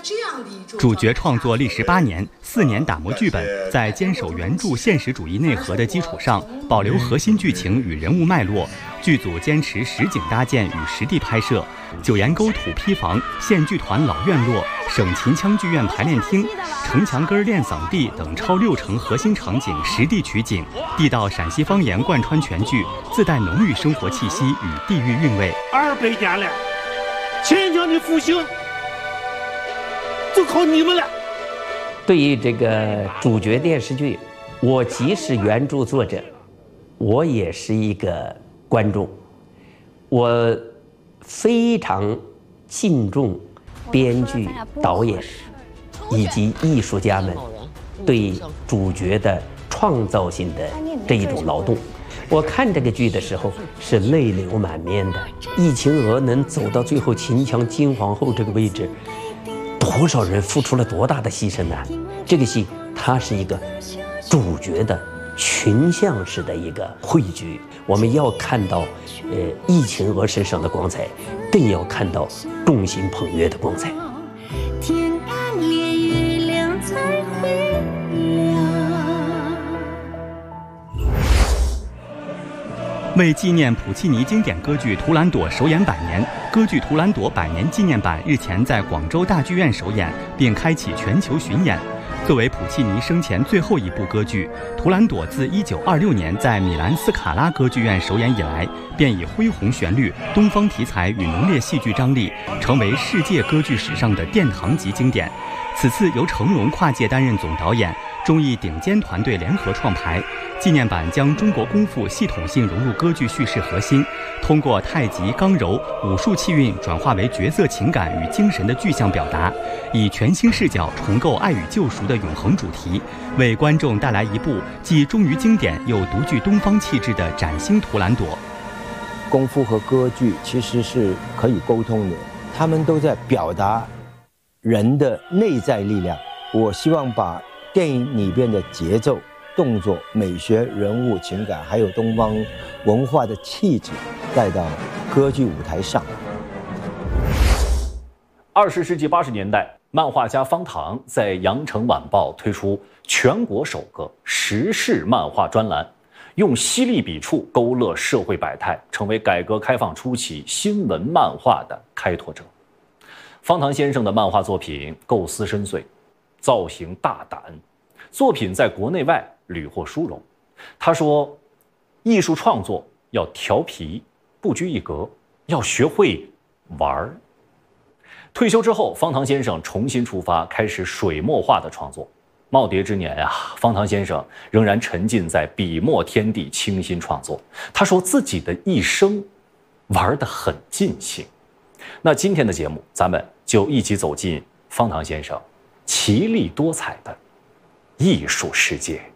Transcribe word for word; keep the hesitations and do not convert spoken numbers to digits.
主角创作历时八年，四年打磨剧本，在坚守原著现实主义内核的基础上，保留核心剧情与人物脉络。剧组坚持实景搭建与实地拍摄，九岩沟土坯房、县剧团老院落、省秦腔剧院排练厅、城墙根练嗓地等超六成核心场景实地取景，地道陕西方言贯穿全剧，自带浓郁生活气息与地域韵味。 二百年了，秦腔的复兴就靠你们了。 对于这个主角电视剧，我既是原著作者，我也是一个观众，我非常敬重编剧、导演以及艺术家们对主角的创造性的这一种劳动。我看这个剧的时候是泪流满面的。易秦娥能走到最后秦腔金皇后这个位置，多少人付出了多大的牺牲呢？这个戏它是一个主角的群像式的一个汇聚，我们要看到呃易秦娥身上的光彩，更要看到众星捧月的光彩。 天暗连月亮才会亮。 为纪念普契尼经典歌剧《图兰朵》首演百年，歌剧《图兰朵》百年纪念版日前在广州大剧院首演，并开启全球巡演。作为普契尼生前最后一部歌剧，《图兰朵》自一九二六年在米兰斯卡拉歌剧院首演以来，便以恢宏旋律、东方题材与浓烈戏剧张力，成为世界歌剧史上的殿堂级经典。此次由成龙跨界担任总导演，中艺顶尖团队联合创排。纪念版将中国功夫系统性融入歌剧叙事核心，通过太极、刚柔、武术气韵转化为角色情感与精神的具象表达，以全新视角重构爱与救赎的永恒主题，为观众带来一部既忠于经典又独具东方气质的崭新图兰朵。 功夫和歌剧其实是可以沟通的，他们都在表达人的内在力量。我希望把电影里边的节奏、动作、美学、人物情感，还有东方文化的气质带到歌剧舞台上。 二十世纪八十年代，漫画家方唐在《羊城晚报》推出全国首个时事漫画专栏，用犀利笔触勾勒社会百态，成为改革开放初期新闻漫画的开拓者。方唐先生的漫画作品构思深邃，造型大胆，作品在国内外屡获殊荣。他说，艺术创作要调皮，不拘一格，要学会玩儿。退休之后，方唐先生重新出发，开始水墨画的创作。耄耋之年啊，方唐先生仍然沉浸在笔墨天地，倾心创作。他说自己的一生玩得很尽兴。那今天的节目，咱们就一起走进方唐先生奇丽多彩的艺术世界。